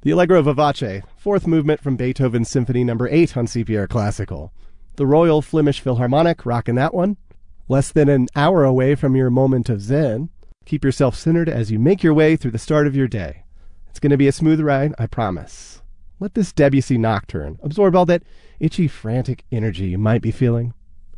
The Allegro Vivace, fourth movement from Beethoven's Symphony No. 8 on CPR Classical. The Royal Flemish Philharmonic, rocking that one. Less than an hour away from your moment of zen. Keep yourself centered as you make your way through the start of your day. It's going to be a smooth ride, I promise. Let this Debussy Nocturne absorb all that itchy, frantic energy you might be feeling.